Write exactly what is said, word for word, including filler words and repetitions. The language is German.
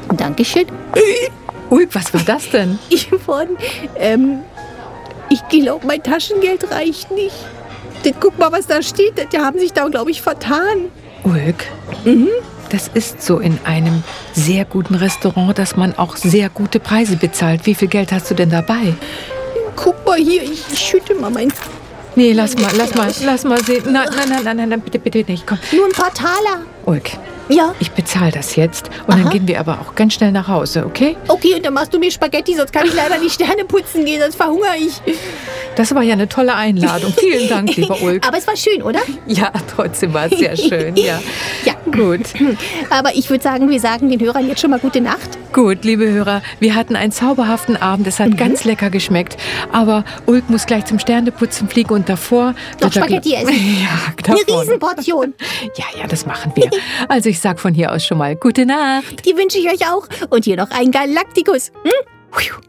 Dankeschön. Ulk, was war das denn? Yvonne, ähm, ich glaube, mein Taschengeld reicht nicht. Denn guck mal, was da steht. Die haben sich da, glaube ich, vertan. Ulk, Mhm. das ist so in einem sehr guten Restaurant, dass man auch sehr gute Preise bezahlt. Wie viel Geld hast du denn dabei? Guck mal hier, ich, ich schütte mal mein... Nee, lass mal, lass mal, lass mal sehen. Nein, nein, nein, nein, nein, nein, bitte, bitte nicht. Komm. Nur ein paar Taler. Ulk, Ja. ich bezahle das jetzt und Aha. dann gehen wir aber auch ganz schnell nach Hause, okay? Okay, und dann machst du mir Spaghetti, sonst kann ich leider nicht Sterne putzen gehen, sonst verhungere ich. Das war ja eine tolle Einladung. Vielen Dank, lieber Ulk. Aber es war schön, oder? Ja, trotzdem war es sehr schön, ja. Ja. Gut. Aber ich würde sagen, wir sagen den Hörern jetzt schon mal gute Nacht. Gut, liebe Hörer, wir hatten einen zauberhaften Abend. Es hat Mhm. ganz lecker geschmeckt. Aber Ulk muss gleich zum Sterneputzen fliegen und davor... Noch wird er Spaghetti gl- essen. Ja, Eine davon. Riesenportion. Ja, ja, das machen wir. Also ich sag von hier aus schon mal gute Nacht. Die wünsche ich euch auch. Und hier noch ein Galaktikus. Hm?